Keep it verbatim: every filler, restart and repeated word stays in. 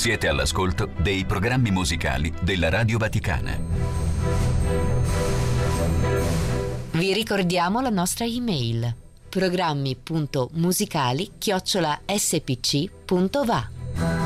Siete all'ascolto dei programmi musicali della Radio Vaticana. Vi ricordiamo la nostra email: programmi punto musicali chiocciola s p c punto v a.